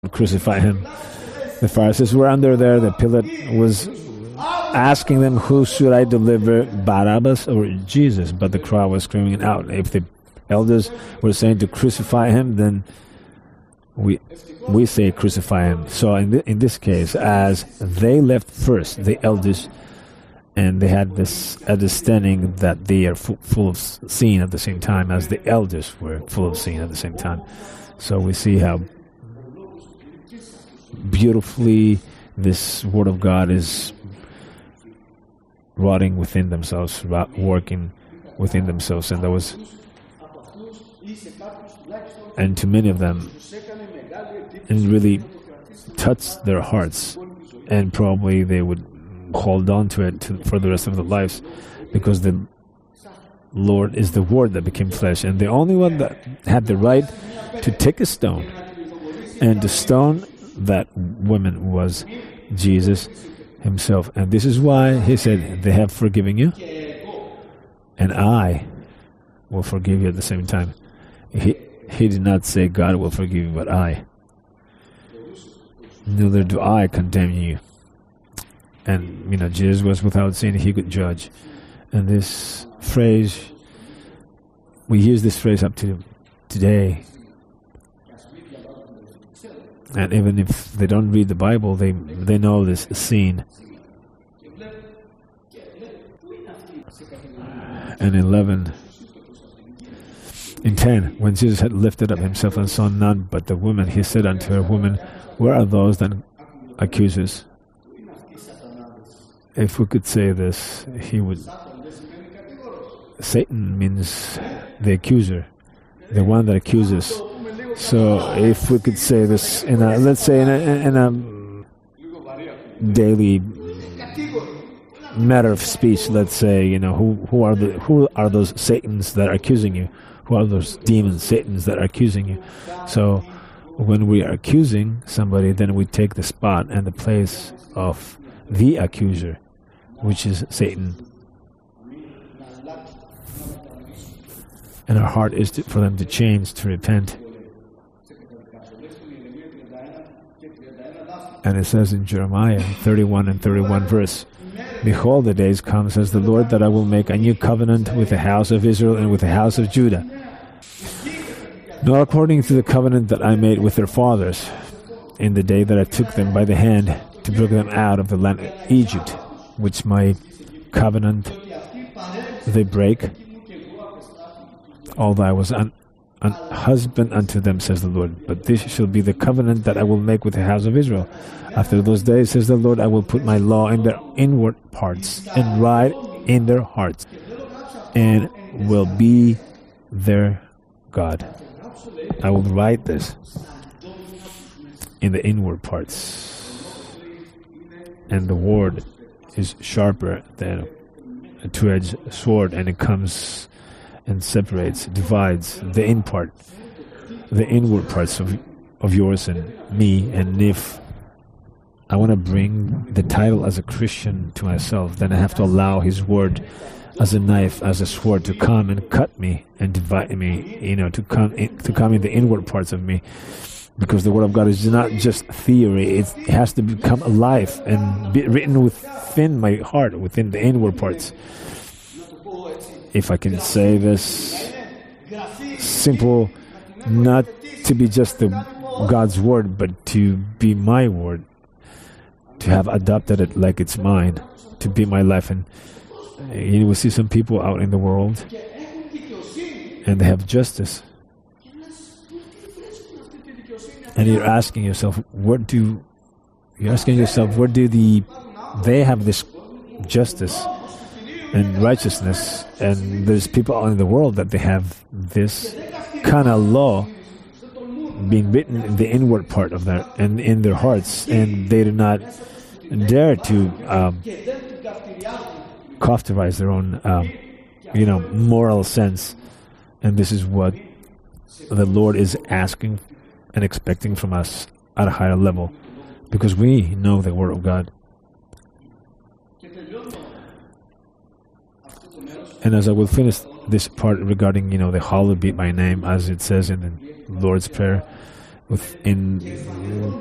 crucify him. The Pharisees were under there. The Pilate was asking them, who should I deliver, Barabbas or Jesus? But the crowd was screaming out. If the elders were saying to crucify him, then we say crucify him. So in this case, as they left first, the elders, and they had this understanding that they are full of sin at the same time as the elders were full of sin at the same time. So we see how beautifully this Word of God is rotting within themselves, working within themselves, and to many of them, it really touched their hearts, and probably they would hold on to it for the rest of their lives, because the Lord is the Word that became flesh, and the only one that had the right to take a stone and to stone that woman was Jesus himself. And this is why he said, they have forgiven you, and I will forgive you at the same time. He did not say God will forgive you, but I. Neither do I condemn you. And, Jesus was without sin, he could judge. And this phrase, we use this phrase up to today. And even if they don't read the Bible, they know this scene. And in 10, when Jesus had lifted up himself and saw none but the woman, he said unto her, Woman, where are those that accuse us? If we could say this, Satan means the accuser, the one that accuses. So if we could say this in a daily matter of speech, let's say, who are those Satans that are accusing you? Who are those demons, Satans that are accusing you? So when we are accusing somebody, then we take the spot and the place of the accuser, which is Satan. And our heart is for them to change, to repent. And it says in Jeremiah 31 and 31 verse, Behold, the days come, says the Lord, that I will make a new covenant with the house of Israel and with the house of Judah, not according to the covenant that I made with their fathers in the day that I took them by the hand to bring them out of the land of Egypt, which my covenant they break, although I was an husband unto them, says the Lord. But this shall be the covenant that I will make with the house of Israel. After those days, says the Lord, I will put my law in their inward parts and write in their hearts, and will be their God. I will write this in the inward parts. And the word is sharper than a two-edged sword, and it comes and separates, divides the inward parts of yours and me. And if I want to bring the title as a Christian to myself, then I have to allow His Word as a knife, as a sword, to come and cut me and divide me, to come in the inward parts of me. Because the Word of God is not just theory, it has to become alive and be written within my heart, within the inward parts. If I can say this simple, not to be just God's Word, but to be my Word, to have adopted it like it's mine, to be my life. And you will see some people out in the world, and they have justice. And you're asking yourself, where do they have this justice and righteousness? And there's people out in the world that they have this kind of law being written in the inward part of their and in their hearts, and they do not dare to cauterize their own moral sense. And this is what the Lord is asking and expecting from us at a higher level, because we know the Word of God. And as I will finish this part regarding, the hallowed be my name, as it says in the Lord's Prayer, within